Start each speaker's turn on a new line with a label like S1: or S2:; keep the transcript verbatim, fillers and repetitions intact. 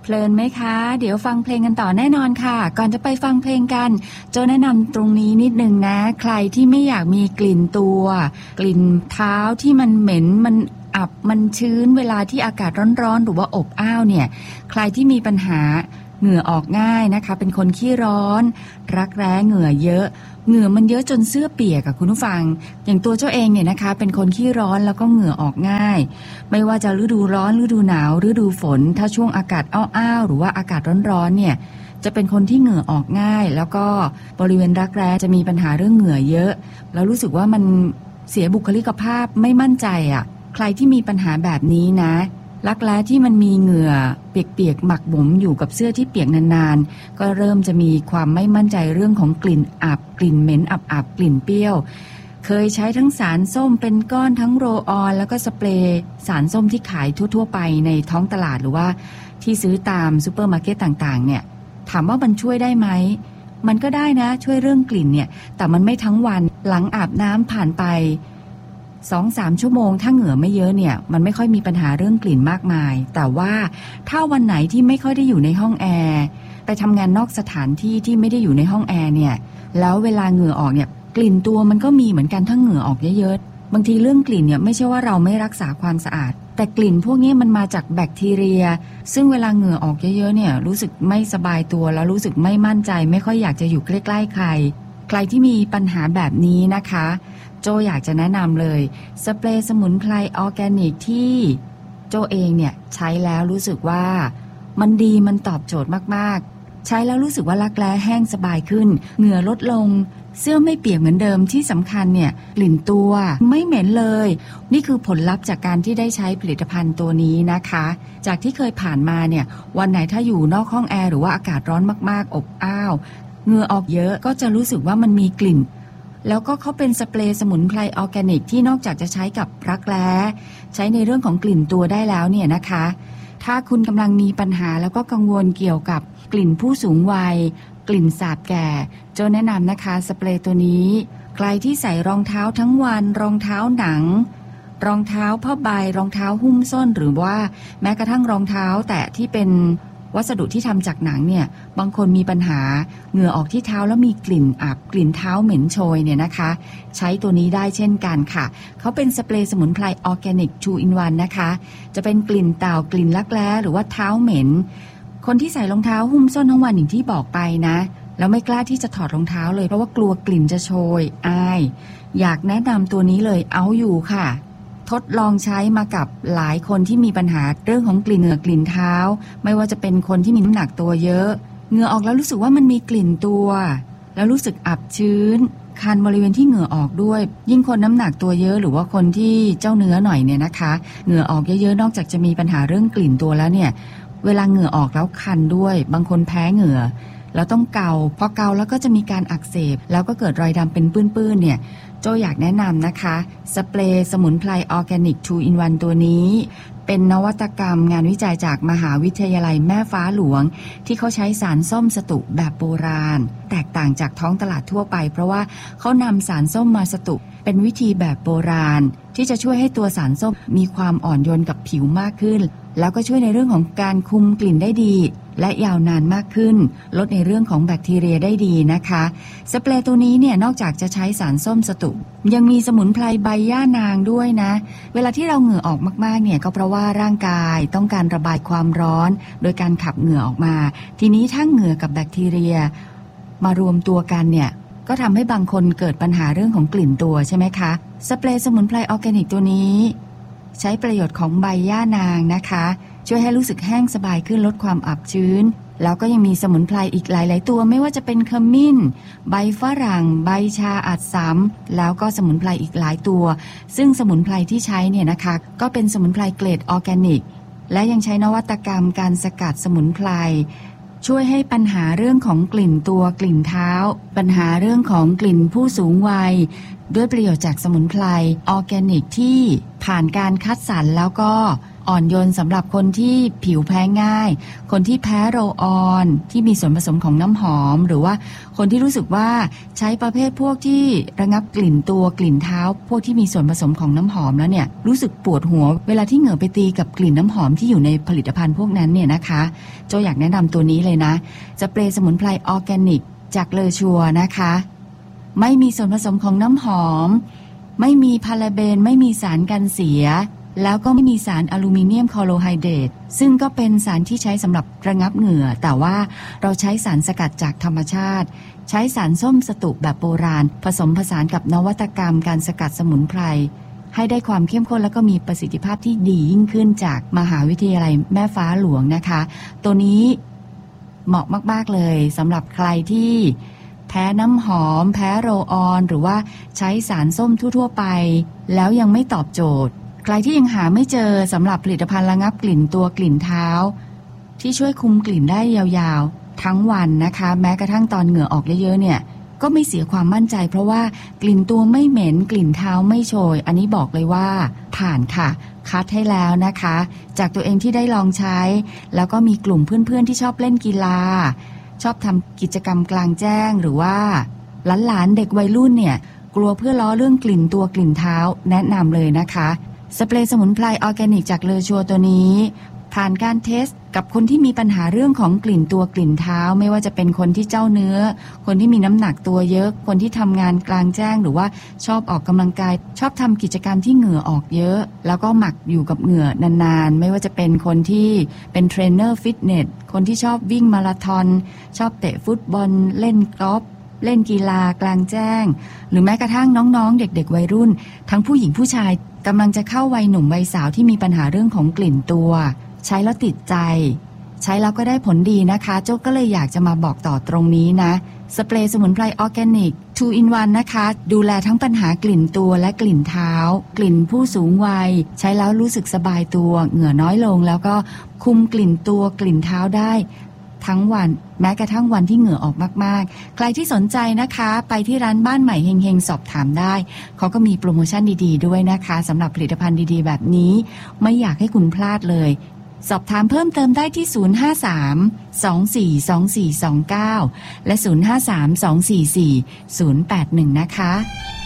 S1: ลินไหมคะเดี๋ยวฟังเพลงกันต่อแน่นอนค่ะก่อนจะไปฟังเพลงกันโจแนะนำตรงนี้นิดนึงนะใครที่ไม่อยากมีกลิ่นตัวกลิ่นเท้าที่มันเหม็นมันอับมันชื้นเวลาที่อากาศร้อนๆหรือว่าอบอ้าวเนี่ยใครที่มีปัญหาเหงื่อออกง่ายนะคะเป็นคนขี้ร้อนรักแร้เหงื่อเยอะเหงื่อมันเยอะจนเสื้อเปียกอะคุณผู้ฟังอย่างตัวเจ้าเองเนี่ยนะคะเป็นคนขี้ร้อนแล้วก็เหงื่อออกง่ายไม่ว่าจะฤดูร้อนฤดูหนาวฤดูฝนถ้าช่วงอากาศอ้าวๆหรือว่าอากาศร้อนๆเนี่ยจะเป็นคนที่เหงื่อออกง่ายแล้วก็บริเวณรักแร้จะมีปัญหาเรื่องเหงื่อเยอะแล้วรู้สึกว่ามันเสียบุคลิกภาพไม่มั่นใจอะใครที่มีปัญหาแบบนี้นะรักแร้ที่มันมีเหงื่อเปียกๆหมักหมมอยู่กับเสื้อที่เปียกนานๆก็เริ่มจะมีความไม่มั่นใจเรื่องของกลิ่นอับกลิ่นเหม็นอับๆกลิ่นเปรี้ยวเคยใช้ทั้งสารส้มเป็นก้อนทั้งโรลออนแล้วก็สเปรย์สารส้มที่ขายทั่วๆไปในท้องตลาดหรือว่าที่ซื้อตามซูเปอร์มาร์เก็ตต่างๆเนี่ยถามว่ามันช่วยได้ไหมมันก็ได้นะช่วยเรื่องกลิ่นเนี่ยแต่มันไม่ทั้งวันหลังอาบน้ำผ่านไปสองสาม ชั่วโมงถ้าเหงื่อไม่เยอะเนี่ยมันไม่ค่อยมีปัญหาเรื่องกลิ่นมากมายแต่ว่าถ้าวันไหนที่ไม่ค่อยได้อยู่ในห้องแอร์ไปทำงานนอกสถานที่ที่ไม่ได้อยู่ในห้องแอร์เนี่ยแล้วเวลาเหงื่อออกเนี่ยกลิ่นตัวมันก็มีเหมือนกันถ้าเหงื่อออกเยอะๆบางทีเรื่องกลิ่นเนี่ยไม่ใช่ว่าเราไม่รักษาความสะอาดแต่กลิ่นพวกนี้มันมาจากแบคทีเรียซึ่งเวลาเหงื่อออกเยอะๆเนี่ยรู้สึกไม่สบายตัวแล้วรู้สึกไม่มั่นใจไม่ค่อยอยากจะอยู่ใกล้ๆใครใครที่มีปัญหาแบบนี้นะคะโจอยากจะแนะนำเลยสเปรย์สมุนไพรออร์แกนิกที่โจเองเนี่ยใช้แล้วรู้สึกว่ามันดีมันตอบโจทย์มากๆใช้แล้วรู้สึกว่ารักแร้แห้งสบายขึ้นเหงื่อลดลงเสื้อไม่เปียกเหมือนเดิมที่สำคัญเนี่ยกลิ่นตัวไม่เหม็นเลยนี่คือผลลัพธ์จากการที่ได้ใช้ผลิตภัณฑ์ตัวนี้นะคะจากที่เคยผ่านมาเนี่ยวันไหนถ้าอยู่นอกห้องแอร์หรือว่าอากาศร้อนมากๆอบอ้าวเหงื่อออกเยอะก็จะรู้สึกว่ามันมีกลิ่นแล้วก็เขาเป็นสเปรย์สมุนไพรออร์แกนิกที่นอกจากจะใช้กับรักแร้ใช้ในเรื่องของกลิ่นตัวได้แล้วเนี่ยนะคะถ้าคุณกำลังมีปัญหาแล้วก็กังวลเกี่ยวกับกลิ่นผู้สูงวัยกลิ่นสาบแก่โจแนะนำนะคะสเปรย์ตัวนี้ใครที่ใส่รองเท้าทั้งวันรองเท้าหนังรองเท้าผ้าใบรองเท้าหุ้มส้นหรือว่าแม้กระทั่งรองเท้าแต่ที่เป็นวัสดุที่ทำจากหนังเนี่ยบางคนมีปัญหาเหงื่อออกที่เท้าแล้วมีกลิ่นอับกลิ่นเท้าเหม็นโชยเนี่ยนะคะใช้ตัวนี้ได้เช่นกันค่ะเขาเป็นสเปรย์สมุนไพรออร์แกนิก ทู อิน วัน นะคะจะเป็นกลิ่นเต่ากลิ่นรักแร้หรือว่าเท้าเหม็นคนที่ใส่รองเท้าหุ้มส้นทั้งวันอย่างที่บอกไปนะแล้วไม่กล้าที่จะถอดรองเท้าเลยเพราะว่ากลัวกลิ่นจะโชยอายอยากแนะนำตัวนี้เลยเอาอยู่ค่ะทดลองใช้มากับหลายคนที่มีปัญหาเรื่องของกลิ่นเหงื่อกลิ่นเท้าไม่ว่าจะเป็นคนที่มีน้ำหนักตัวเยอะเหงื่อออกแล้วรู้สึกว่ามันมีกลิ่นตัวแล้วรู้สึกอับชื้นคันบริเวณที่เหงื่อออกด้วยยิ่งคนน้ำหนักตัวเยอะหรือว่าคนที่เจ้าเนื้อหน่อยเนี่ยนะคะเหงื่อออกเยอะๆนอกจากจะมีปัญหาเรื่องกลิ่นตัวแล้วเนี่ยเวลาเหงื่อออกแล้วคันด้วยบางคนแพ้เหงื่อแล้วต้องเกาพอเกาแล้วก็จะมีการอักเสบแล้วก็เกิดรอยดำเป็นปื้นๆเนี่ยโจอยากแนะนำนะคะสเปรย์สมุนไพรออร์แกนิก ทู อิน วัน ตัวนี้เป็นนวัตกรรมงานวิจัยจากมหาวิทยาลัยแม่ฟ้าหลวงที่เขาใช้สารส้มสตุแบบโบราณแตกต่างจากท้องตลาดทั่วไปเพราะว่าเขานำสารส้มมาสตุเป็นวิธีแบบโบราณที่จะช่วยให้ตัวสารส้มมีความอ่อนโยนกับผิวมากขึ้นแล้วก็ช่วยในเรื่องของการคุมกลิ่นได้ดีและยาวนานมากขึ้นลดในเรื่องของแบคทีเรียได้ดีนะคะสเปรย์ตัวนี้เนี่ยนอกจากจะใช้สารส้มสตุยังมีสมุนไพรใบย่านางด้วยนะเวลาที่เราเหงื่อออกมากๆเนี่ยก็เพราะว่าร่างกายต้องการระบายความร้อนโดยการขับเหงื่อออกมาทีนี้ถ้าเหงื่อกับแบคทีเรียมารวมตัวกันเนี่ยก็ทำให้บางคนเกิดปัญหาเรื่องของกลิ่นตัวใช่ไหมคะสเปรย์สมุนไพรออร์แกนิกตัวนี้ใช้ประโยชน์ของใบย่านางนะคะช่วยให้รู้สึกแห้งสบายขึ้นลดความอับชื้นแล้วก็ยังมีสมุนไพรอีกหลายๆตัวไม่ว่าจะเป็นขมิ้นใบฝรั่งใบชาอัดสำแล้วก็สมุนไพรอีกหลายตัวซึ่งสมุนไพรที่ใช้เนี่ยนะคะก็เป็นสมุนไพรเกรดออร์แกนิกและยังใช้นวัตกรรมการสกัดสมุนไพรช่วยให้ปัญหาเรื่องของกลิ่นตัวกลิ่นเท้าปัญหาเรื่องของกลิ่นผู้สูงวัยด้วยประโยชน์จากสมุนไพรออร์แกนิกที่ผ่านการคัดสรรแล้วก็อ่อนโยนสำหรับคนที่ผิวแพ้ง่ายคนที่แพ้โรลออนที่มีส่วนผสมของน้ำหอมหรือว่าคนที่รู้สึกว่าใช้ประเภทพวกที่ระงับกลิ่นตัวกลิ่นเท้าพวกที่มีส่วนผสมของน้ำหอมแล้วเนี่ยรู้สึกปวดหัวเวลาที่เหงื่อไปตีกับกลิ่นน้ำหอมที่อยู่ในผลิตภัณฑ์พวกนั้นเนี่ยนะคะโจอยากแนะนำตัวนี้เลยนะสเปรย์สมุนไพรออร์แกนิกจากเลอชัวนะคะไม่มีส่วนผสมของน้ำหอมไม่มีพาราเบนไม่มีสารกันเสียแล้วก็ไม่มีสารอลูมิเนียมคลอโรไฮเดรตซึ่งก็เป็นสารที่ใช้สำหรับระงับเหงื่อแต่ว่าเราใช้สารสกัดจากธรรมชาติใช้สารส้มสตุแบบโบราณผสมผสานกับนวัตกรรมการสกัดสมุนไพรให้ได้ความเข้มข้นและก็มีประสิทธิภาพที่ดียิ่งขึ้นจากมหาวิทยาลัยแม่ฟ้าหลวงนะคะตัวนี้เหมาะมากๆเลยสำหรับใครที่แพ้น้ำหอมแพ้โรลออนหรือว่าใช้สารส้มทั่วๆไปแล้วยังไม่ตอบโจทย์ใครที่ยังหาไม่เจอสำหรับผลิตภัณฑ์ระงับกลิ่นตัวกลิ่นเท้าที่ช่วยคุมกลิ่นได้ยาวๆทั้งวันนะคะแม้กระทั่งตอนเหงื่อออกเยอะๆเนี่ยก็ไม่เสียความมั่นใจเพราะว่ากลิ่นตัวไม่เหม็นกลิ่นเท้าไม่โชยอันนี้บอกเลยว่าผ่านค่ะคัดให้แล้วนะคะจากตัวเองที่ได้ลองใช้แล้วก็มีกลุ่มเพื่อนๆที่ชอบเล่นกีฬาชอบทำกิจกรรมกลางแจ้งหรือว่าหลานๆเด็กวัยรุ่นเนี่ยกลัวเพื่อล้อเรื่องกลิ่นตัวกลิ่นเท้าแนะนำเลยนะคะสเปรย์สมุนไพรออร์แกนิกจากเลอชัวตัวนี้ผ่านการเทสกับคนที่มีปัญหาเรื่องของกลิ่นตัวกลิ่นเท้าไม่ว่าจะเป็นคนที่เจ้าเนื้อคนที่มีน้ำหนักตัวเยอะคนที่ทำงานกลางแจ้งหรือว่าชอบออกกำลังกายชอบทำกิจกรรมที่เหงื่อออกเยอะแล้วก็หมักอยู่กับเหงื่อนานๆไม่ว่าจะเป็นคนที่เป็นเทรนเนอร์ฟิตเนสคนที่ชอบวิ่งมาราธอนชอบเตะฟุตบอลเล่นกอล์ฟเล่นกีฬากลางแจ้งหรือแม้กระทั่งน้องๆเด็กๆวัยรุ่นทั้งผู้หญิงผู้ชายกำลังจะเข้าวัยหนุ่มวัยสาวที่มีปัญหาเรื่องของกลิ่นตัวใช้แล้วติดใจใช้แล้วก็ได้ผลดีนะคะโจ้ก็เลยอยากจะมาบอกต่อตรงนี้นะสเปรย์สมุนไพรออร์แกนิก ทู อิน วัน นะคะดูแลทั้งปัญหากลิ่นตัวและกลิ่นเท้ากลิ่นผู้สูงวัยใช้แล้วรู้สึกสบายตัวเหงื่อน้อยลงแล้วก็คุมกลิ่นตัวกลิ่นเท้าได้ทั้งวันแม้กระทั่งวันที่เหงื่อออกมากๆใครที่สนใจนะคะไปที่ร้านบ้านใหม่เฮงๆสอบถามได้เขาก็มีโปรโมชั่นดีๆด้วยนะคะสำหรับผลิตภัณฑ์ดีๆแบบนี้ไม่อยากให้คุณพลาดเลยสอบถามเพิ่มเติมได้ที่ศูนย์ ห้า สาม สอง สี่ สอง สี่ สอง เก้าและศูนย์ ห้า สาม สอง สี่ สี่ ศูนย์ แปด หนึ่งนะคะ